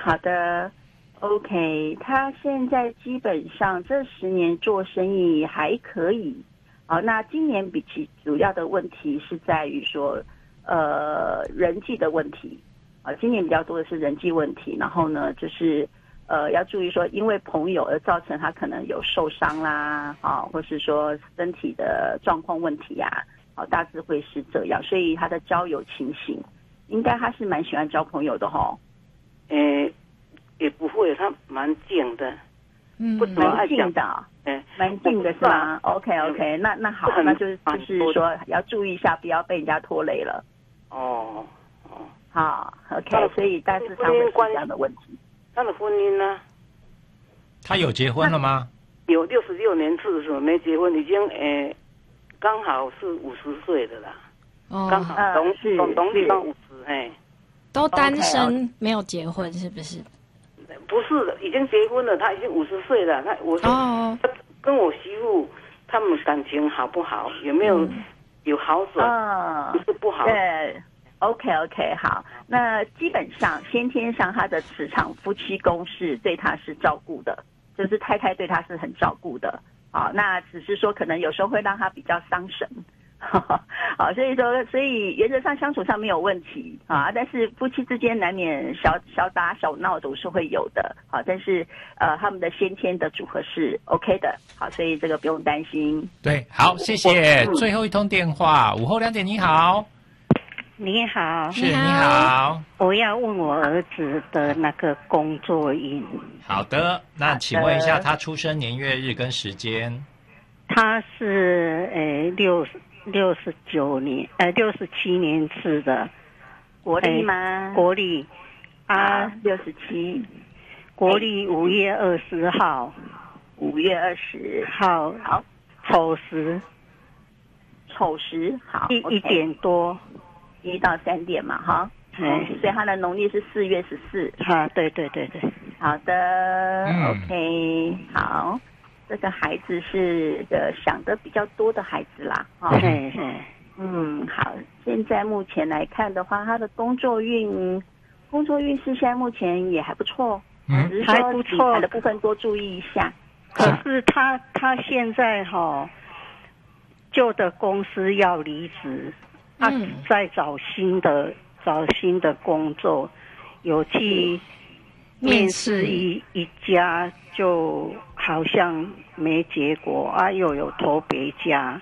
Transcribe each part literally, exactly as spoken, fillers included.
好的 ，OK， 他现在基本上这十年做生意还可以。好，那今年比起主要的问题是在于说，呃，人际的问题。啊，今年比较多的是人际问题，然后呢，就是呃要注意说，因为朋友而造成他可能有受伤啦，啊，或是说身体的状况问题呀、啊，啊，大致会是这样，所以他的交友情形，应该他是蛮喜欢交朋友的哈。 诶，也不会，他蛮静的， 嗯，蛮静的，哎，蛮静的是吗 ？OK OK， 那那好，那就是就是说要注意一下，不要被人家拖累了。 哦。 好 ，OK， 所以大致上会是这样的问题。 他的婚姻呢？ 他有结婚了吗？ 有六十六年次的时候没结婚，已经诶，刚好是五十岁的啦。哦，刚好农农农历刚五十，哎， 都单身没有结婚是不是？ 不是的，已经结婚了，他已经五十岁了。他我说， 哦， 跟我媳妇他们感情好不好？有没有、嗯、有好转？不是不好。 对。OK OK 好，那基本上先天上他的磁场夫妻宫是对他是照顾的，就是太太对他是很照顾的，好，那只是说可能有时候会让他比较伤神，好，所以说所以原则上相处上没有问题啊，但是夫妻之间难免小小打小闹总是会有的，好，但是呃他们的先天的组合是 OK 的，好，所以这个不用担心。 对，好，谢谢。嗯、最后一通电话，午后两点，你好。 你好， 是你好， 我要问我儿子的那个工作运。 好的，那请问一下他出生年月日跟时间？ 他是呃六六十九年，呃六十七年次的， 国历吗？ 国历啊， 六十七， 国历五月二十号， 五月二十号， 好， 丑时， 丑时好， 一一点多。 一到三点嘛，哈，嗯，所以他的农历是四月十四。 啊，对对对对， 好的、嗯、，OK， 好，这个孩子是个想的比较多的孩子啦，哈、哦， 嘿嘿， 嗯，好，现在目前来看的话，他的工作运，工作运势现在目前也还不错， 嗯， 只是说理财的部分多注意一下。 可是他他现在哈、哦，旧的公司要离职。他、嗯、在找新的找新的工作，有去面试一一家，就好像没结果啊，又有投别家。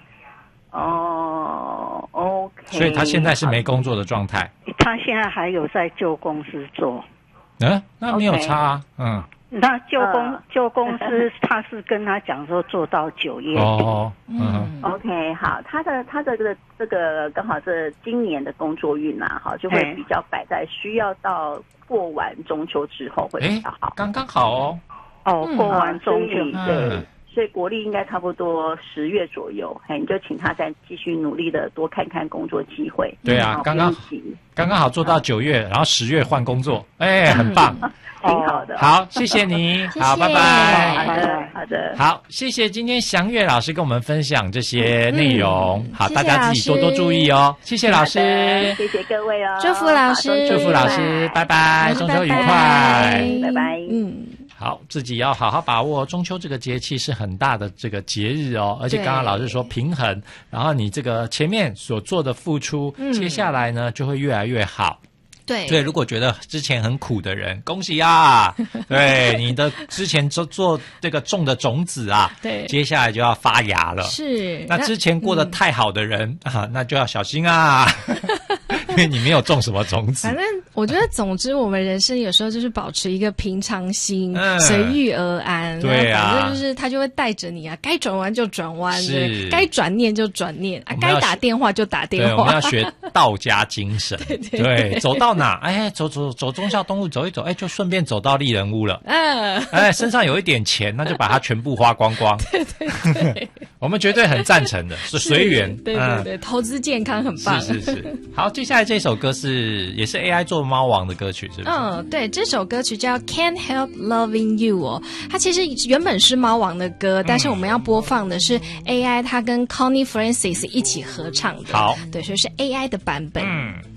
哦 ，OK。 所以他现在是没工作的状态。 他现在还有在旧公司做。 嗯，那没有差啊， okay. 嗯。 那旧公旧、呃、公司他是跟他讲说做到九月底。 哦，嗯 ，OK， 好，他的他的这个这个刚好这今年的工作运啊，哈，就会比较摆在需要到过完中秋之后会比较好， 刚刚好哦。 哦，过完中秋， 嗯、对。所以国历应该差不多十月左右，嘿，你就请他再继续努力的多看看工作机会。 对啊，刚刚刚刚好做到九月，然后十月换工作，哎、欸，很棒， 挺好的。 好，谢谢你，好，拜拜。好的，好的， 好，谢谢今天祥月老师跟我们分享这些内容，嗯、好，大家自己多多注意哦。谢谢老师， 谢谢各位哦， 祝福老师， 祝福老师，拜拜，中秋愉快， 拜拜，嗯。 好，自己要好好把握中秋这个节气是很大的这个节日哦，而且刚刚老师说平衡，然后你这个前面所做的付出，嗯、接下来呢就会越来越好。 对， 所以如果觉得之前很苦的人，恭喜啊！对，你的之前做做这个种的种子啊， 对， 接下来就要发芽了。 是， 那之前过得太好的人、嗯、啊，那就要小心啊。因为你没有种什么种子。 反正我觉得，总之我们人生有时候就是保持一个平常心，嗯、随遇而安。 对啊， 反正就是他就会带着你啊，该转弯就转弯，是该转念就转念啊，该打电话就打电话。 对，我们要学道家精神。 对, 对, 对, 对，走到哪，哎，走走走忠孝东路走一走，哎，就顺便走到丽人屋了。嗯，哎，身上有一点钱，那就把它全部花光光。 对对对， 我们绝对很赞成的，是随缘。 对对对，嗯、投资健康很棒。 是是是。好，接下来这首歌是也是 A I 做猫王的歌曲，是不是？ 嗯，对，这首歌曲叫 Can't Help Loving You 哦，它其实原本是猫王的歌，但是我们要播放的是 A I 它跟 Connie Francis 一起合唱的。 好， 对，所以是 A I 的版本。 嗯。